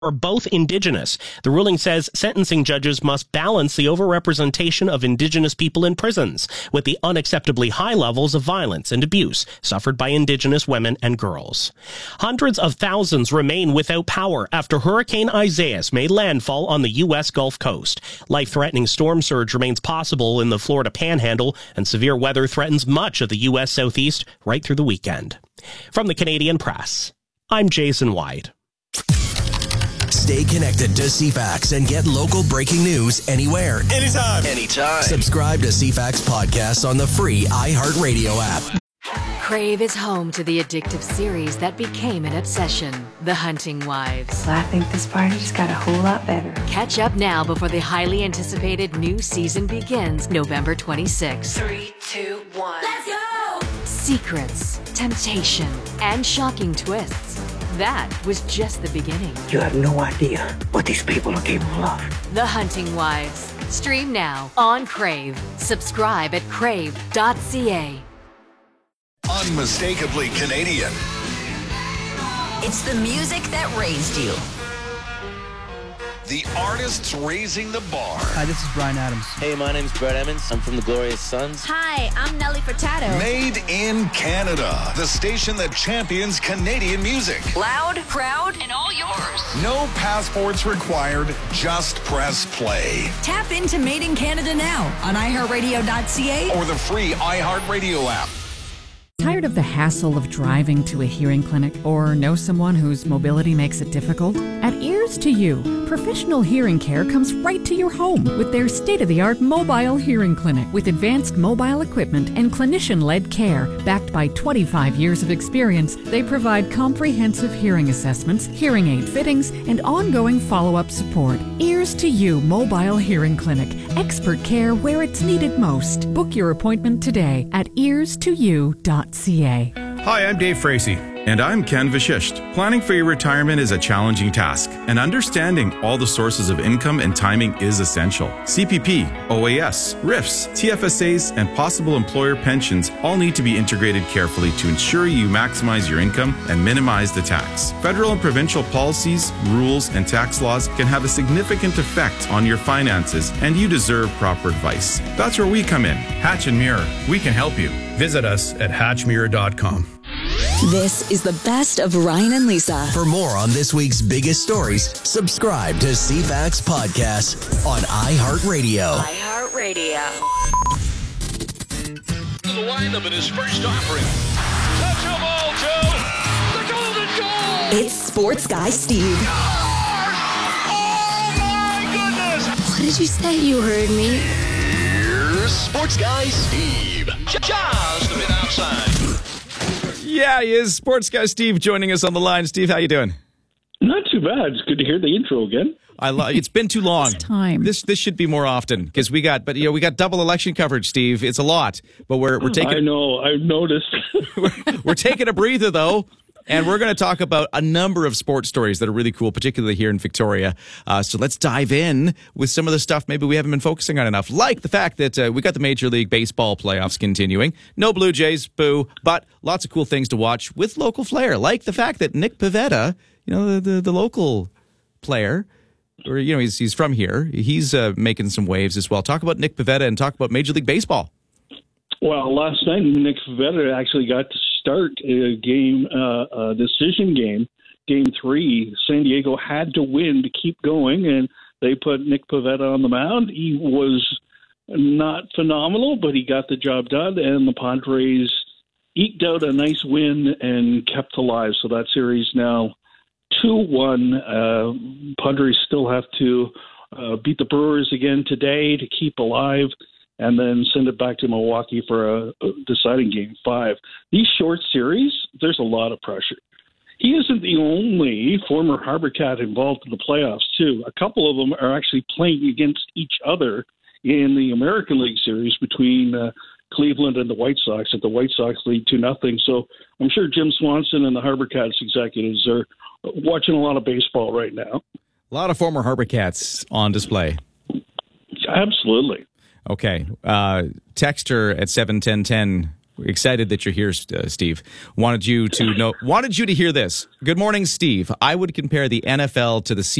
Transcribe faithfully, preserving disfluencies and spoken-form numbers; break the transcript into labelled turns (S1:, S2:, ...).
S1: are both Indigenous. The ruling says sentencing judges must balance the overrepresentation of Indigenous people in prisons with the unacceptably high levels of violence and abuse suffered by Indigenous women and girls. Hundreds of thousands remain without power after Hurricane Isaias made landfall on the U S Gulf Coast. Life-threatening storm surge remains possible in the Florida Panhandle, and severe weather threatens much of the U S Southeast right through the weekend. From the Canadian Press, I'm Jason White.
S2: Stay connected to C FAX and get local breaking news anywhere,
S3: anytime, anytime.
S2: Subscribe to C FAX podcasts on the free iHeartRadio app.
S4: Crave is home to the addictive series that became an obsession, The Hunting Wives.
S5: I think this party just got a whole lot better.
S4: Catch up now before the highly anticipated new season begins November twenty-sixth.
S5: Three, two, one.
S4: Let's go! Secrets, temptation, and shocking twists. That was just the beginning.
S6: You have no idea what these people are capable of.
S4: The Hunting Wives. Stream now on Crave. Subscribe at crave dot c a.
S3: Unmistakably Canadian.
S7: It's the music that raised you.
S3: The artists raising the bar.
S8: Hi, this is Bryan Adams.
S9: Hey, my name's Brett Emmons. I'm from the Glorious Sons.
S7: Hi, I'm Nelly Furtado.
S3: Made in Canada. The station that champions Canadian music.
S7: Loud, proud, and all yours.
S3: No passports required. Just press play.
S7: Tap into Made in Canada now on i heart radio dot c a
S3: or the free iHeartRadio app.
S10: Tired of the hassle of driving to a hearing clinic or know someone whose mobility makes it difficult? At Ears to You, professional hearing care comes right to your home with their state-of-the-art mobile hearing clinic with advanced mobile equipment and clinician-led care. Backed by twenty-five years of experience, they provide comprehensive hearing assessments, hearing aid fittings, and ongoing follow-up support. Ears to You Mobile Hearing Clinic. Expert care where it's needed most. Book your appointment today at ears to you dot c a.
S11: Hi, I'm Dave Frazee. And I'm Ken Vashisht. Planning for your retirement is a challenging task, and understanding all the sources of income and timing is essential. C P P, O A S, R I Fs, T F S As, and possible employer pensions all need to be integrated carefully to ensure you maximize your income and minimize the tax. Federal and provincial policies, rules, and tax laws can have a significant effect on your finances, and you deserve proper advice. That's where we come in. Hatch and Mirror. We can help you. Visit us at hatch mirror dot com.
S7: This is the best of Ryan and Lisa.
S2: For more on this week's biggest stories, subscribe to C FAX Podcast on iHeartRadio.
S7: iHeartRadio.
S3: The lineup in his first offering. Touch them all, Joe. The golden goal.
S7: It's Sports Guy Steve.
S3: Oh, my goodness.
S5: What did you say? You heard me.
S3: Here's Sports Guy Steve. Just a bit outside.
S12: Yeah, he is. Sports Guy Steve joining us on the line. Steve, how you doing?
S13: Not too bad. It's good to hear the intro again.
S12: I lo- It's been too long.
S10: It's time.
S12: This this should be more often because we got, but you know, we got double election coverage, Steve. It's a lot, but we're we're taking.
S13: I know. I've noticed.
S12: we're, we're taking a breather though. And we're going to talk about a number of sports stories that are really cool, particularly here in Victoria. Uh, so let's dive in with some of the stuff maybe we haven't been focusing on enough, like the fact that uh, we got the Major League Baseball playoffs continuing. No Blue Jays, boo, but lots of cool things to watch with local flair, like the fact that Nick Pivetta, you know, the, the, the local player, or, you know, he's, he's from here. He's uh, making some waves as well. Talk about Nick Pivetta and talk about Major League Baseball.
S13: Well, last night, Nick Pivetta actually got to start a game, uh, a decision game, game three. San Diego had to win to keep going, and they put Nick Pivetta on the mound. He was not phenomenal, but he got the job done, and the Padres eked out a nice win and kept alive. So that series now two one. Uh, Padres still have to uh, beat the Brewers again today to keep alive, and then send it back to Milwaukee for a, a deciding game five. These short series, there's a lot of pressure. He isn't the only former Harbor Cat involved in the playoffs, too. A couple of them are actually playing against each other in the American League Series between uh, Cleveland and the White Sox, at the White Sox lead two nothing. So I'm sure Jim Swanson and the Harbor Cats executives are watching a lot of baseball right now.
S12: A lot of former Harbor Cats on display.
S13: Absolutely.
S12: Okay. Uh, Texter at seven ten ten We're excited that you're here, uh, Steve. Wanted you to know. Wanted you to hear this. Good morning, Steve. I would compare the N F L to the C